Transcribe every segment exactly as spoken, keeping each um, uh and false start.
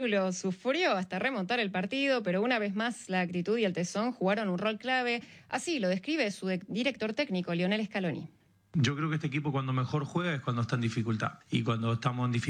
espectáculo sufrió hasta remontar el partido, pero una vez más la actitud y el tesón jugaron un rol clave. Así lo describe su director técnico, Lionel Scaloni. Yo creo que este equipo cuando mejor juega es cuando está en dificultad. Y cuando estamos en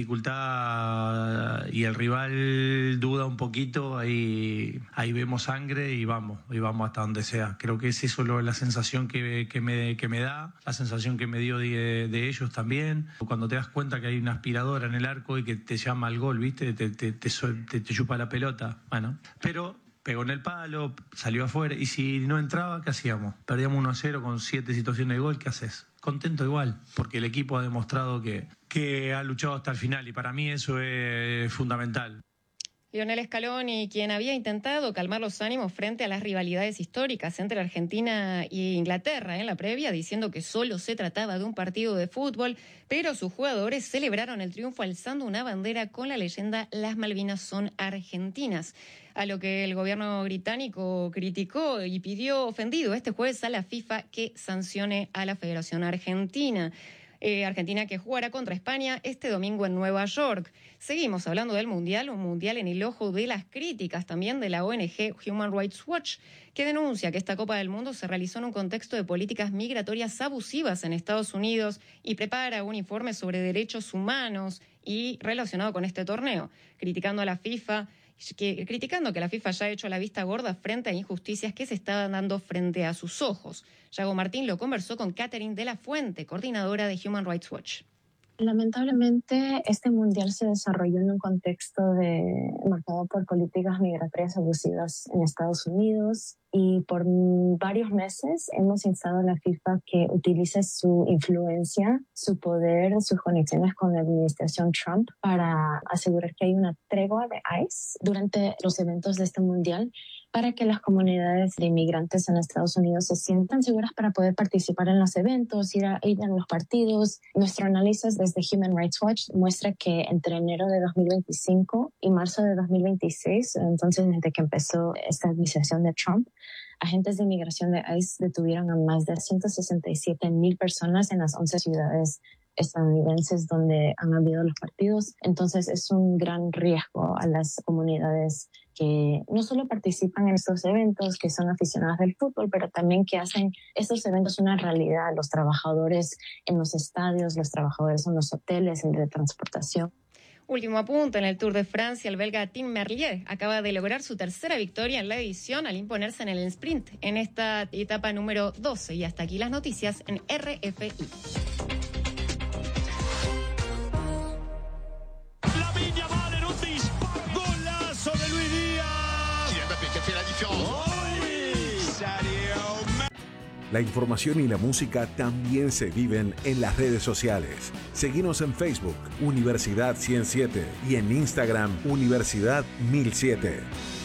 dificultad y el rival duda un poquito, ahí, ahí vemos sangre y vamos, y vamos hasta donde sea. Creo que es eso lo, la sensación que, que, me, que me da, la sensación que me dio de, de ellos también. Cuando te das cuenta que hay una aspiradora en el arco y que te llama al gol, ¿viste? Te, te, te, te, te chupa la pelota. Bueno, pero pegó en el palo, salió afuera, y si no entraba, ¿qué hacíamos? Perdíamos uno a cero con siete situaciones de gol, ¿qué haces? Contento igual, porque el equipo ha demostrado que, que ha luchado hasta el final, y para mí eso es fundamental. Lionel Scaloni, quien había intentado calmar los ánimos frente a las rivalidades históricas entre Argentina e Inglaterra en la previa, diciendo que solo se trataba de un partido de fútbol, pero sus jugadores celebraron el triunfo alzando una bandera con la leyenda "Las Malvinas son argentinas", a lo que el gobierno británico criticó y pidió ofendido este jueves a la FIFA que sancione a la Federación Argentina. Eh, Argentina que jugará contra España este domingo en Nueva York. Seguimos hablando del Mundial, un Mundial en el ojo de las críticas también de la O N G Human Rights Watch, que denuncia que esta Copa del Mundo se realizó en un contexto de políticas migratorias abusivas en Estados Unidos y prepara un informe sobre derechos humanos y relacionado con este torneo, criticando a la FIFA, que, criticando que la FIFA ya ha hecho la vista gorda frente a injusticias que se estaban dando frente a sus ojos. Yago Martín lo conversó con Catherine de la Fuente, coordinadora de Human Rights Watch. Lamentablemente, este mundial se desarrolló en un contexto de, marcado por políticas migratorias abusivas en Estados Unidos, y por varios meses hemos instado a la FIFA que utilice su influencia, su poder, sus conexiones con la administración Trump para asegurar que hay una tregua de ICE durante los eventos de este mundial, para que las comunidades de inmigrantes en Estados Unidos se sientan seguras para poder participar en los eventos, ir a, ir a los partidos. Nuestro análisis desde Human Rights Watch muestra que entre enero de dos mil veinticinco y marzo de dos mil veintiséis, entonces desde que empezó esta administración de Trump, agentes de inmigración de ICE detuvieron a más de ciento sesenta y siete mil personas en las once ciudades estadounidenses donde han habido los partidos. Entonces es un gran riesgo a las comunidades que no solo participan en estos eventos, que son aficionadas del fútbol, pero también que hacen estos eventos una realidad. Los trabajadores en los estadios, los trabajadores en los hoteles, el de transportación. Último apunte, en el Tour de Francia, el belga Tim Merlier acaba de lograr su tercera victoria en la edición al imponerse en el sprint en esta etapa número doce. Y hasta aquí las noticias en R F I. La información y la música también se viven en las redes sociales. Seguinos en Facebook, Universidad ciento siete, y en Instagram, Universidad mil siete.